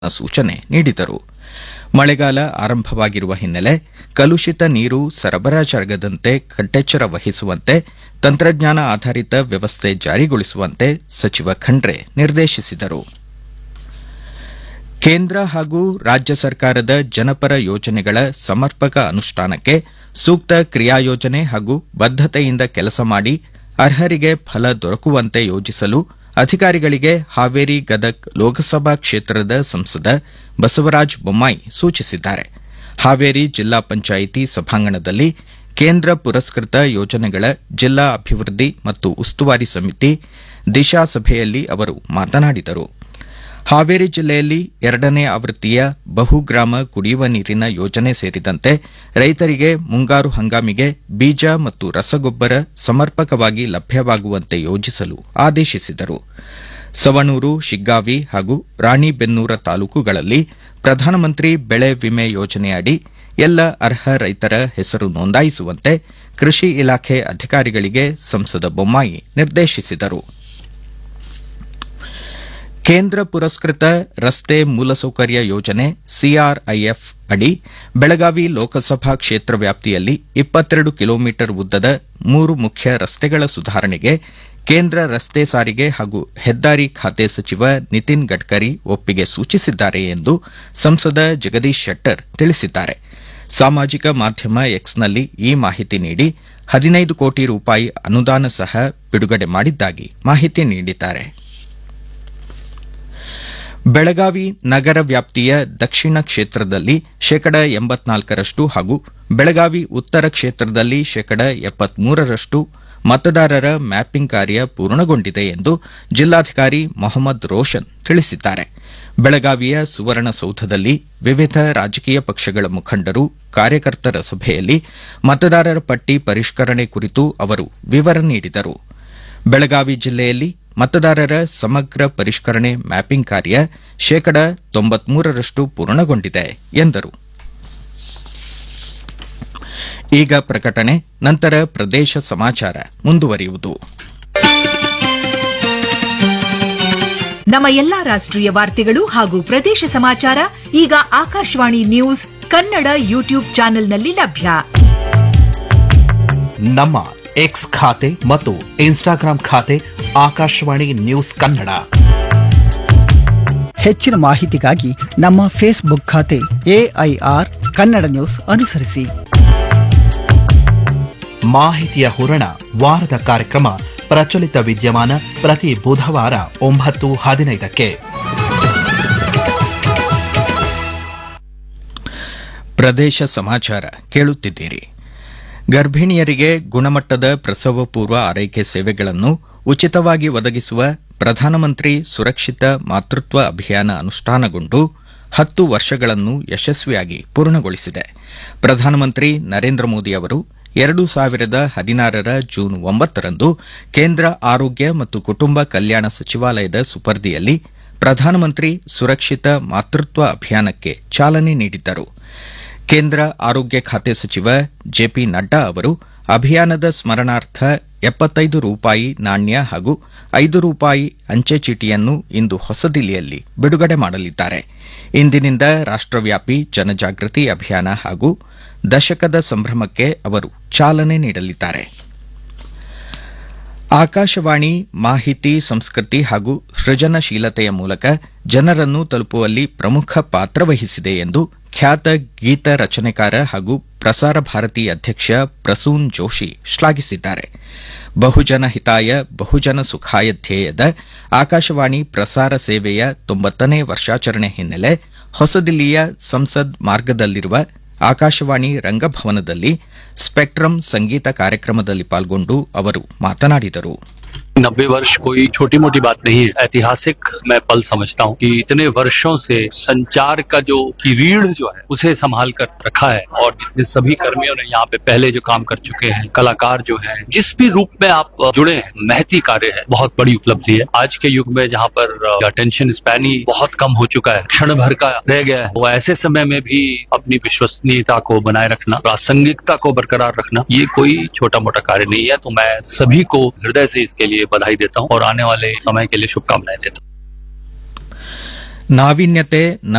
ಸೂಚನೆ ನೀಡಿದರು. ಮಳೆಗಾಲ ಆರಂಭವಾಗಿರುವ ಹಿನ್ನೆಲೆ ಕಲುಷಿತ ನೀರು ಸರಬರಾಜಾಗದಂತೆ ಕಟ್ಟೆಚ್ಚರ ವಹಿಸುವಂತೆ ತಂತ್ರಜ್ಞಾನ ಆಧಾರಿತ ವ್ಯವಸ್ಥೆ ಜಾರಿಗೊಳಿಸುವಂತೆ ಸಚಿವ ಖಂಡ್ರೆ ನಿರ್ದೇಶಿಸಿದರು. ಕೇಂದ್ರ ಹಾಗೂ ರಾಜ್ಯ ಸರ್ಕಾರದ ಜನಪರ ಯೋಜನೆಗಳ ಸಮರ್ಪಕ ಅನುಷ್ಠಾನಕ್ಕೆ ಸೂಕ್ತ ಕ್ರಿಯಾಯೋಜನೆ ಹಾಗೂ ಬದ್ದತೆಯಿಂದ ಕೆಲಸ ಮಾಡಿ ಅರ್ಹರಿಗೆ ಫಲ ದೊರಕುವಂತೆ ಯೋಜಿಸಲು ಅಧಿಕಾರಿಗಳಿಗೆ ಹಾವೇರಿ ಗದಗ್ ಲೋಕಸಭಾ ಕ್ಷೇತ್ರದ ಸಂಸದ ಬಸವರಾಜ ಬೊಮ್ಮಾಯಿ ಸೂಚಿಸಿದ್ದಾರೆ. ಹಾವೇರಿ ಜಿಲ್ಲಾ ಪಂಚಾಯಿತಿ ಸಭಾಂಗಣದಲ್ಲಿ ಕೇಂದ್ರ ಪುರಸ್ಕೃತ ಯೋಜನೆಗಳ ಜಿಲ್ಲಾ ಅಭಿವೃದ್ಧಿ ಮತ್ತು ಉಸ್ತುವಾರಿ ಸಮಿತಿ ದಿಶಾ ಸಭೆಯಲ್ಲಿ ಅವರು ಮಾತನಾಡಿದರು. ಹಾವೇರಿ ಜಿಲ್ಲೆಯಲ್ಲಿ 2ನೇ ಆವೃತ್ತಿಯ ಬಹುಗ್ರಾಮ ಕುಡಿಯುವ ನೀರಿನ ಯೋಜನೆ ಸೇರಿದಂತೆ ರೈತರಿಗೆ ಮುಂಗಾರು ಹಂಗಾಮಿಗೆ ಬೀಜ ಮತ್ತು ರಸಗೊಬ್ಬರ ಸಮರ್ಪಕವಾಗಿ ಲಭ್ಯವಾಗುವಂತೆ ಯೋಜಿಸಲು ಆದೇಶಿಸಿದರು. ಸವಣೂರು, ಶಿಗ್ಗಾವಿ ಹಾಗೂ ರಾಣಿಬೆನ್ನೂರ ತಾಲೂಕುಗಳಲ್ಲಿ ಪ್ರಧಾನಮಂತ್ರಿ ಬೆಳೆ ವಿಮೆ ಯೋಜನೆಯಡಿ ಎಲ್ಲ ಅರ್ಹ ರೈತರ ಹೆಸರು ನೋಂದಾಯಿಸುವಂತೆ ಕೃಷಿ ಇಲಾಖೆ ಅಧಿಕಾರಿಗಳಿಗೆ ಸಂಸದ ಬೊಮ್ಮಾಯಿ ನಿರ್ದೇಶಿಸಿದರು. ಕೇಂದ್ರ ಪುರಸ್ಕೃತ ರಸ್ತೆ ಮೂಲಸೌಕರ್ಯ ಯೋಜನೆ ಸಿಆರ್ಐಎಫ್ ಅಡಿ ಬೆಳಗಾವಿ ಲೋಕಸಭಾ ಕ್ಷೇತ್ರ ವ್ಯಾಪ್ತಿಯಲ್ಲಿ 22 ಕಿಲೋಮೀಟರ್ ಉದ್ದದ 3 ಮುಖ್ಯ ರಸ್ತೆಗಳ ಸುಧಾರಣೆಗೆ ಕೇಂದ್ರ ರಸ್ತೆ ಸಾರಿಗೆ ಹಾಗೂ ಹೆದ್ದಾರಿ ಖಾತೆ ಸಚಿವ ನಿತಿನ್ ಗಡ್ಕರಿ ಒಪ್ಪಿಗೆ ಸೂಚಿಸಿದ್ದಾರೆ ಎಂದು ಸಂಸದ ಜಗದೀಶ್ ಶೆಟ್ಟರ್ ತಿಳಿಸಿದ್ದಾರೆ. ಸಾಮಾಜಿಕ ಮಾಧ್ಯಮ ಎಕ್ಸ್ನಲ್ಲಿ ಈ ಮಾಹಿತಿ ನೀಡಿ 15 ಕೋಟಿ ರೂಪಾಯಿ ಅನುದಾನ ಸಹ ಬಿಡುಗಡೆ ಮಾಡಿದ್ದಾಗಿ ಮಾಹಿತಿ ನೀಡಿದ್ದಾರೆ. ಬೆಳಗಾವಿ ನಗರ ವ್ಯಾಪ್ತಿಯ ದಕ್ಷಿಣ ಕ್ಷೇತ್ರದಲ್ಲಿ ಶೇಕಡ 84ರಷ್ಟು ಹಾಗೂ ಬೆಳಗಾವಿ ಉತ್ತರ ಕ್ಷೇತ್ರದಲ್ಲಿ ಶೇಕಡ 73ರಷ್ಟು ಮತದಾರರ ಮ್ಯಾಪಿಂಗ್ ಕಾರ್ಯ ಪೂರ್ಣಗೊಂಡಿದೆ ಎಂದು ಜಿಲ್ಲಾಧಿಕಾರಿ ಮೊಹಮ್ಮದ್ ರೋಷನ್ ತಿಳಿಸಿದ್ದಾರೆ. ಬೆಳಗಾವಿಯ ಸುವರ್ಣಸೌಧದಲ್ಲಿ ವಿವಿಧ ರಾಜಕೀಯ ಪಕ್ಷಗಳ ಮುಖಂಡರು, ಕಾರ್ಯಕರ್ತರ ಸಭೆಯಲ್ಲಿ ಮತದಾರರ ಪಟ್ಟಿ ಪರಿಷ್ಕರಣೆ ಕುರಿತು ಅವರು ವಿವರ ನೀಡಿದರು. ಬೆಳಗಾವಿ ಜಿಲ್ಲೆಯಲ್ಲಿ ಮತದಾರರ ಸಮಗ್ರ ಪರಿಷ್ಕರಣೆ ಮ್ಯಾಪಿಂಗ್ ಕಾರ್ಯ ಶೇಕಡ 93ರಷ್ಟು ಪೂರ್ಣಗೊಂಡಿದೆ ಎಂದರು. ಈಗ ಪ್ರಕಟಣೆ, ನಂತರ ಪ್ರದೇಶ ಸಮಾಚಾರ ಮುಂದುವರಿಯುವುದು. ನಮ್ಮ ಎಲ್ಲಾ ರಾಷ್ಟ್ರೀಯ ವಾರ್ತೆಗಳು ಹಾಗೂ ಪ್ರದೇಶ ಸಮಾಚಾರ ಈಗ ಆಕಾಶವಾಣಿ ನ್ಯೂಸ್ ಕನ್ನಡ ಯೂಟ್ಯೂಬ್ ಚಾನೆಲ್ನಲ್ಲಿ ಲಭ್ಯ. ನಮ್ಮ ಎಕ್ಸ್ ಖಾತೆ ಮತ್ತು ಇನ್ಸ್ಟಾಗ್ರಾಂ ಖಾತೆ ಆಕಾಶವಾಣಿ ನ್ಯೂಸ್ ಕನ್ನಡ. ಹೆಚ್ಚಿನ ಮಾಹಿತಿಗಾಗಿ ನಮ್ಮ ಫೇಸ್ಬುಕ್ ಖಾತೆ ಎಐಆರ್ ಕನ್ನಡ ನ್ಯೂಸ್ ಅನುಸರಿಸಿ. ಮಾಹಿತಿಯ ಹೂರಣ ವಾರದ ಕಾರ್ಯಕ್ರಮ ಪ್ರಚಲಿತ ವಿದ್ಯಮಾನ ಪ್ರತಿ ಬುಧವಾರ 9:15ಕ್ಕೆ. ಪ್ರದೇಶ ಸಮಾಚಾರ ಕೇಳುತ್ತಿದ್ದೀರಿ. ಗರ್ಭಿಣಿಯರಿಗೆ ಗುಣಮಟ್ಟದ ಪ್ರಸವ ಪೂರ್ವ ಆರೈಕೆ ಸೇವೆಗಳನ್ನು ಉಚಿತವಾಗಿ ಒದಗಿಸುವ ಪ್ರಧಾನಮಂತ್ರಿ ಸುರಕ್ಷಿತ ಮಾತೃತ್ವ ಅಭಿಯಾನ ಅನುಷ್ಠಾನಗೊಂಡು 10 ವರ್ಷಗಳನ್ನು ಯಶಸ್ವಿಯಾಗಿ ಪೂರ್ಣಗೊಳಿಸಿದೆ. ಪ್ರಧಾನಮಂತ್ರಿ ನರೇಂದ್ರ ಮೋದಿ ಅವರು 2016ರ ಜೂನ್ 9ರಂದು ಕೇಂದ್ರ ಆರೋಗ್ಯ ಮತ್ತು ಕುಟುಂಬ ಕಲ್ಯಾಣ ಸಚಿವಾಲಯದ ಸುಪರ್ದಿಯಲ್ಲಿ ಪ್ರಧಾನಮಂತ್ರಿ ಸುರಕ್ಷಿತ ಮಾತೃತ್ವ ಅಭಿಯಾನಕ್ಕೆ ಚಾಲನೆ ನೀಡಿದ್ದರು. ಕೇಂದ್ರ ಆರೋಗ್ಯ ಖಾತೆ ಸಚಿವ ಜೆಪಿ ನಡ್ಡಾ ಅವರು ಅಭಿಯಾನದ ಸ್ಮರಣಾರ್ಥ 75 ರೂಪಾಯಿ ನಾಣ್ಯ ಹಾಗೂ 5 ರೂಪಾಯಿ ಅಂಚೆ ಚೀಟಿಯನ್ನು ಇಂದು ಹೊಸದಿಲ್ಲಿಯಲ್ಲಿ ಬಿಡುಗಡೆ ಮಾಡಲಿದ್ದಾರೆ. ಇಂದಿನಿಂದ ರಾಷ್ಟವ್ಯಾಪಿ ಜನಜಾಗೃತಿ ಅಭಿಯಾನ ಹಾಗೂ ದಶಕದ ಸಂಭ್ರಮಕ್ಕೆ ಅವರು ಚಾಲನೆ ನೀಡಲಿದ್ದಾರೆ. ಆಕಾಶವಾಣಿ ಮಾಹಿತಿ, ಸಂಸ್ಕೃತಿ ಹಾಗೂ ಸೃಜನಶೀಲತೆಯ ಮೂಲಕ ಜನರನ್ನು ತಲುಪುವಲ್ಲಿ ಪ್ರಮುಖ ಪಾತ್ರ ವಹಿಸಿದೆ ಎಂದು ಖ್ಯಾತ ಗೀತ ರಚನೆಕಾರ ಹಾಗೂ ಪ್ರಸಾರ ಭಾರತಿ ಅಧ್ಯಕ್ಷ ಪ್ರಸೂನ್ ಜೋಶಿ ಶ್ಲಾಘಿಸಿದ್ದಾರೆ. ಬಹುಜನ ಹಿತಾಯ ಬಹುಜನ ಸುಖಾಯ ಧ್ಯೇಯದ ಆಕಾಶವಾಣಿ ಪ್ರಸಾರ ಸೇವೆಯ 90ನೇ ವರ್ಷಾಚರಣೆ ಹಿನ್ನೆಲೆ ಹೊಸದಿಲ್ಲಿಯ ಸಂಸದ್ ಮಾರ್ಗದಲ್ಲಿರುವ ಆಕಾಶವಾಣಿ ರಂಗಭವನದಲ್ಲಿ ಸ್ಪೆಕ್ಟ್ರಮ್ ಸಂಗೀತ ಕಾರ್ಯಕ್ರಮದಲ್ಲಿ ಪಾಲ್ಗೊಂಡು ಅವರು ಮಾತನಾಡಿದರು. 90 वर्ष कोई छोटी मोटी बात नहीं है। ऐतिहासिक मैं पल समझता हूँ कि इतने वर्षों से संचार का जो की रीढ़ जो है उसे संभाल कर रखा है और जितने सभी कर्मियों ने यहाँ पे पहले जो काम कर चुके हैं, कलाकार जो हैं, जिस भी रूप में आप जुड़े हैं, महती कार्य है, बहुत बड़ी उपलब्धि है। आज के युग में जहाँ पर अटेंशन स्पैन ही बहुत कम हो चुका है, क्षण भर का रह गया है, वो ऐसे समय में भी अपनी विश्वसनीयता को बनाए रखना, प्रासंगिकता को बरकरार रखना, ये कोई छोटा मोटा कार्य नहीं है। तो मैं सभी को हृदय से इसके लिए बधाई देता हूं और आने वाले समय के लिए शुभकामनाएं देता हूं. ನಾವೀನ್ಯತೆ